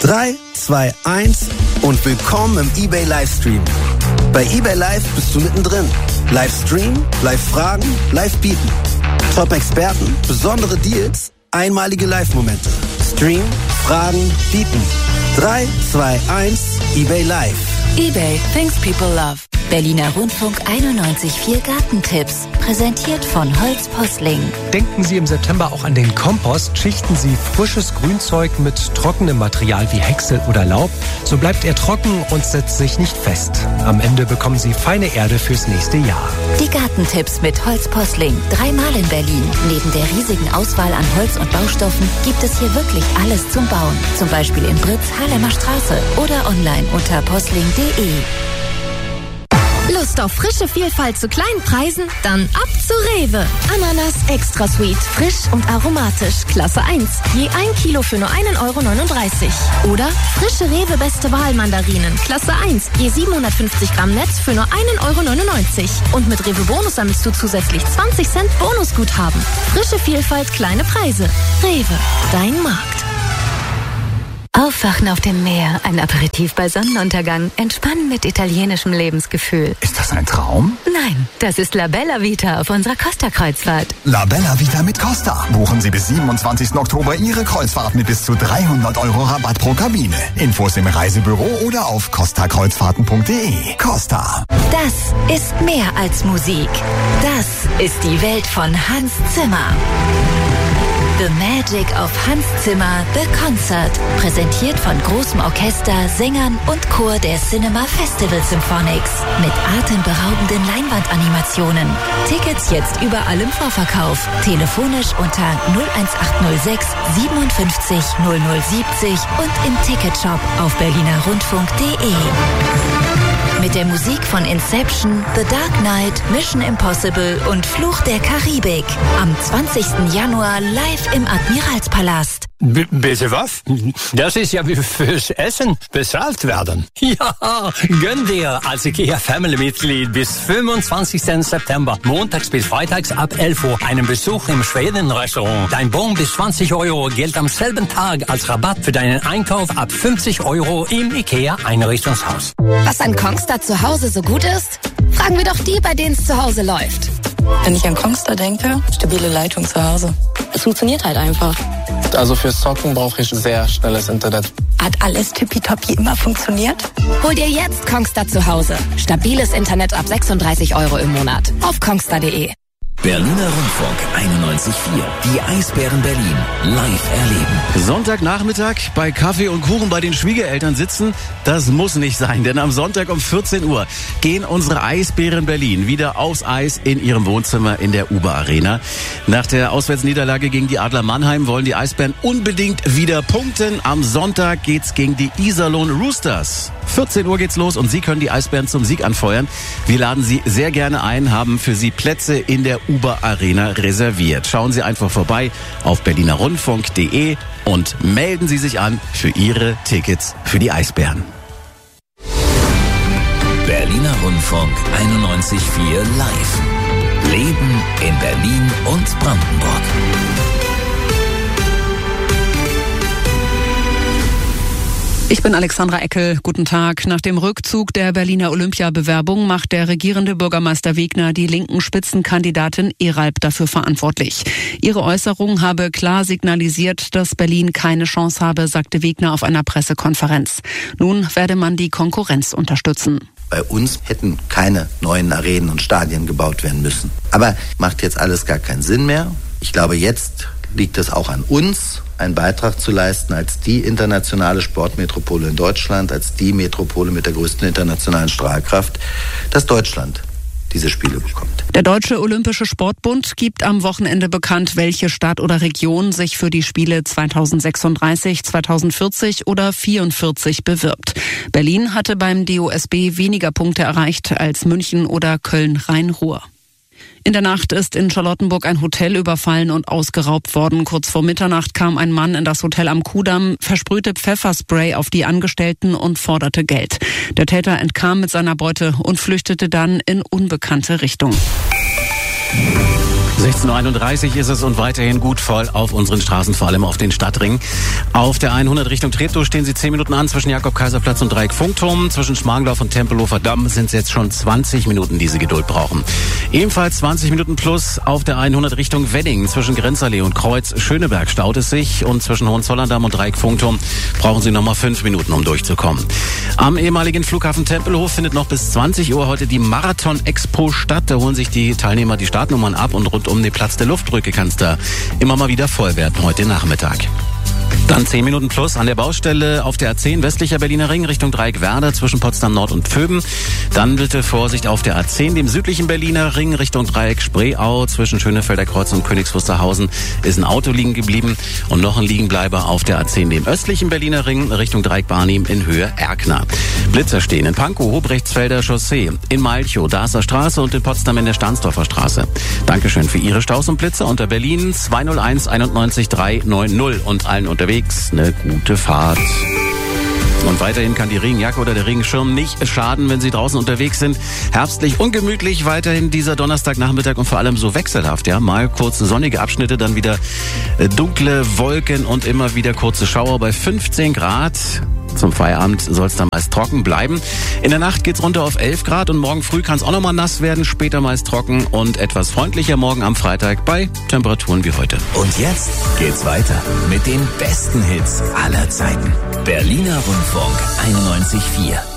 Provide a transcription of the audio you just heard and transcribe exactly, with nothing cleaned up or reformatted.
drei, zwei, eins und willkommen im eBay Livestream. Bei eBay Live bist du mittendrin. Live streamen, live fragen, live bieten. Top-Experten, besondere Deals, einmalige Live-Momente. Stream, fragen, bieten. drei, zwei, eins, eBay Live. eBay, things people love. Berliner Rundfunk einundneunzig Komma vier Gartentipps. Präsentiert von Holz Posling. Denken Sie im September auch an den Kompost. Schichten Sie frisches Grünzeug mit trockenem Material wie Häcksel oder Laub. So bleibt er trocken und setzt sich nicht fest. Am Ende bekommen Sie feine Erde fürs nächste Jahr. Die Gartentipps mit Holz Posling. Dreimal in Berlin. Neben der riesigen Auswahl an Holz und Baustoffen gibt es hier wirklich alles zum Bauen. Zum Beispiel in Britz, Haarlemmer Straße oder online unter posling punkt de. Lust auf frische Vielfalt zu kleinen Preisen? Dann ab zu Rewe. Ananas Extra Sweet, frisch und aromatisch, Klasse eins. Je ein Kilo für nur einen Euro neununddreißig. Oder frische Rewe Beste Wahl Mandarinen, Klasse eins. Je siebenhundertfünfzig Gramm Netz für nur einen Euro neunundneunzig. Und mit Rewe Bonus sammelst du zusätzlich zwanzig Cent Bonusguthaben. Frische Vielfalt, kleine Preise. Rewe, dein Markt. Aufwachen auf dem Meer, ein Aperitif bei Sonnenuntergang, entspannen mit italienischem Lebensgefühl. Ist das ein Traum? Nein, das ist La Bella Vita auf unserer Costa-Kreuzfahrt. La Bella Vita mit Costa. Buchen Sie bis siebenundzwanzigsten Oktober Ihre Kreuzfahrt mit bis zu dreihundert Euro Rabatt pro Kabine. Infos im Reisebüro oder auf costa kreuzfahrten punkt de. Costa. Das ist mehr als Musik. Das ist die Welt von Hans Zimmer. The Magic of Hans Zimmer, The Concert. Präsentiert von großem Orchester, Sängern und Chor der Cinema Festival Symphonics. Mit atemberaubenden Leinwandanimationen. Tickets jetzt überall im Vorverkauf. Telefonisch unter null eins acht null sechs siebenundfünfzig null null siebzig und im Ticketshop auf berliner rundfunk punkt de. Mit der Musik von Inception, The Dark Knight, Mission Impossible und Fluch der Karibik. Am zwanzigsten Januar live im Admiralspalast. B- bitte was? Das ist ja wie fürs Essen bezahlt werden. Ja, gönn dir als IKEA Family-Mitglied bis fünfundzwanzigsten September, montags bis freitags ab elf Uhr, einen Besuch im Schweden-Restaurant. Dein Bon bis zwanzig Euro gilt am selben Tag als Rabatt für deinen Einkauf ab fünfzig Euro im IKEA-Einrichtungshaus. Was an Kongstar zu Hause so gut ist? Fragen wir doch die, bei denen es zu Hause läuft. Wenn ich an Kongstar denke, stabile Leitung zu Hause. Es funktioniert halt einfach. Also fürs Zocken brauche ich sehr schnelles Internet. Hat alles tippitoppi immer funktioniert? Hol dir jetzt Kongstar zu Hause. Stabiles Internet ab sechsunddreißig Euro im Monat. Auf kongstar punkt de. Berliner Rundfunk einundneunzig Komma vier. Die Eisbären Berlin live erleben. Sonntagnachmittag bei Kaffee und Kuchen bei den Schwiegereltern sitzen, das muss nicht sein, denn am Sonntag um vierzehn Uhr gehen unsere Eisbären Berlin wieder aufs Eis in ihrem Wohnzimmer in der Uber Arena. Nach der Auswärtsniederlage gegen die Adler Mannheim wollen die Eisbären unbedingt wieder punkten. Am Sonntag geht's gegen die Iserlohn Roosters. vierzehn Uhr geht's los und Sie können die Eisbären zum Sieg anfeuern. Wir laden Sie sehr gerne ein, haben für Sie Plätze in der Uber Arena reserviert. Schauen Sie einfach vorbei auf berliner rundfunk punkt de und melden Sie sich an für Ihre Tickets für die Eisbären. Berliner Rundfunk einundneunzig Komma vier live. Leben in Berlin und Brandenburg. Ich bin Alexandra Eckel. Guten Tag. Nach dem Rückzug der Berliner Olympiabewerbung macht der regierende Bürgermeister Wegner die linken Spitzenkandidatin Eralb dafür verantwortlich. Ihre Äußerung habe klar signalisiert, dass Berlin keine Chance habe, sagte Wegner auf einer Pressekonferenz. Nun werde man die Konkurrenz unterstützen. Bei uns hätten keine neuen Arenen und Stadien gebaut werden müssen. Aber macht jetzt alles gar keinen Sinn mehr. Ich glaube, jetzt liegt es auch an uns, einen Beitrag zu leisten als die internationale Sportmetropole in Deutschland, als die Metropole mit der größten internationalen Strahlkraft, dass Deutschland diese Spiele bekommt. Der Deutsche Olympische Sportbund gibt am Wochenende bekannt, welche Stadt oder Region sich für die Spiele zweitausendsechsunddreißig, zweitausendvierzig oder vierundvierzig bewirbt. Berlin hatte beim D O S B weniger Punkte erreicht als München oder Köln-Rhein-Ruhr. In der Nacht ist in Charlottenburg ein Hotel überfallen und ausgeraubt worden. Kurz vor Mitternacht kam ein Mann in das Hotel am Kudamm, versprühte Pfefferspray auf die Angestellten und forderte Geld. Der Täter entkam mit seiner Beute und flüchtete dann in unbekannte Richtung. sechzehn Uhr einunddreißig ist es und weiterhin gut voll auf unseren Straßen, vor allem auf den Stadtringen. Auf der hundert Richtung Treptow stehen Sie zehn Minuten an zwischen Jakob-Kaiser-Platz und Dreieck-Funkturm. Zwischen Schmargendorf und Tempelhofer Damm sind es jetzt schon zwanzig Minuten, die Sie Geduld brauchen. Ebenfalls zwanzig Minuten plus auf der hundert Richtung Wedding. Zwischen Grenzallee und Kreuz Schöneberg staut es sich und zwischen Hohenzollern-Damm und Dreieck-Funkturm brauchen Sie nochmal fünf Minuten, um durchzukommen. Am ehemaligen Flughafen Tempelhof findet noch bis zwanzig Uhr heute die Marathon-Expo statt. Da holen sich die Teilnehmer die Startnummern ab und rund um den Platz der Luftbrücke kann es da immer mal wieder voll werden heute Nachmittag. Dann zehn Minuten plus an der Baustelle auf der A zehn westlicher Berliner Ring Richtung Dreieck-Werder zwischen Potsdam Nord und Pföben. Dann bitte Vorsicht auf der A zehn, dem südlichen Berliner Ring Richtung Dreieck-Spreeau zwischen Schönefelder Kreuz und Königs Wusterhausen ist ein Auto liegen geblieben. Und noch ein Liegenbleiber auf der A zehn, dem östlichen Berliner Ring Richtung Dreieck-Barnim in Höhe Erkner. Blitzer stehen in Pankow, Hobrechtsfelder Chaussee, in Malchow, Darßer Straße und in Potsdam in der Stahnsdorfer Straße. Dankeschön für Ihre Staus und Blitze unter Berlin zwei null eins einundneunzig drei neun null und allen unterwegs eine gute Fahrt. Und weiterhin kann die Regenjacke oder der Regenschirm nicht schaden, wenn Sie draußen unterwegs sind. Herbstlich, ungemütlich weiterhin dieser Donnerstagnachmittag und vor allem so wechselhaft. Ja, mal kurze sonnige Abschnitte, dann wieder dunkle Wolken und immer wieder kurze Schauer bei fünfzehn Grad. Zum Feierabend soll es dann meist trocken bleiben. In der Nacht geht's runter auf elf Grad und morgen früh kann es auch nochmal nass werden, später meist trocken und etwas freundlicher morgen am Freitag bei Temperaturen wie heute. Und jetzt geht's weiter mit den besten Hits aller Zeiten. Berliner Rundfunk einundneunzig Komma vier.